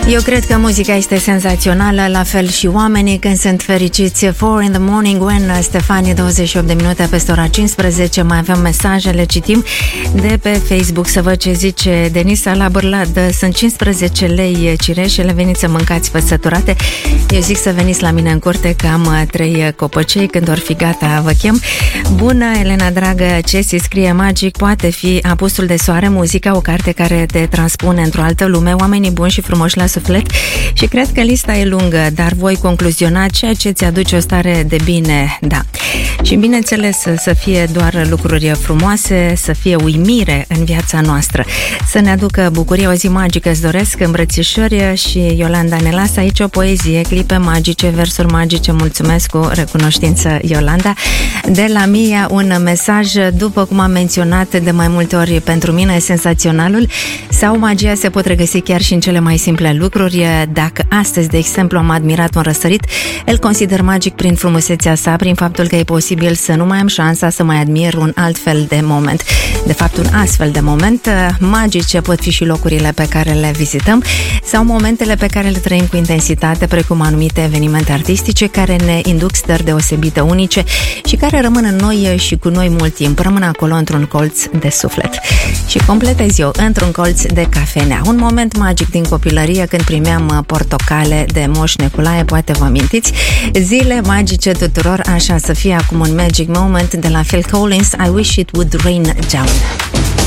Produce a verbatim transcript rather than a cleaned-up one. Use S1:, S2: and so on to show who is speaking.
S1: Eu cred că muzica este senzațională, la fel și oamenii când sunt fericiți. four in the morning when Stefanie, douăzeci și opt de minute peste ora cincisprezece. Mai avem mesajele, citim de pe Facebook. Să văd ce zice Denisa la Bârlad. Sunt cincisprezece lei cireșele, veniți să mâncați păsăturate. Eu zic să veniți la mine în curte, că am trei copăcei, când or fi gata vă chem. Bună, Elena dragă, ce se scrie magic? Poate fi Apusul de soare, muzica, o carte care te transpune într-o altă lume, oamenii buni și frumoși la suflet. Și cred că lista e lungă, dar voi concluziona ceea ce ți aduce o stare de bine, da. Și bineînțeles să fie doar lucruri frumoase, să fie uimire în viața noastră, să ne aducă bucurie. O zi magică îți doresc, îmbrățișări. Și Iolanda ne lasă aici o poezie, clipe magice, versuri magice. Mulțumesc, cu recunoștință, Iolanda. De la Mia un mesaj, după cum am menționat de mai multe ori, pentru mine senzaționalul sau magia se pot regăsi chiar și în cele mai simple lucruri. Dacă astăzi, de exemplu, am admirat un răsărit, îl consider magic prin frumusețea sa, prin faptul că e posibil să nu mai am șansa să mai admir un alt fel de moment. De fapt, un astfel de moment. Magice pot fi și locurile pe care le vizităm sau momentele pe care le trăim cu intensitate, precum anumite evenimente artistice care ne induc stări deosebite, unice și care rămân în noi și cu noi mult timp. Rămân acolo într-un colț de suflet. Și completez eu, într-un colț de cafenea. Un moment magic din copilărie, când primeam portocale de Moș Neculae, poate vă amintiți. Zile magice tuturor, așa să fie acum un magic moment de la Phil Collins, I Wish It Would Rain Down.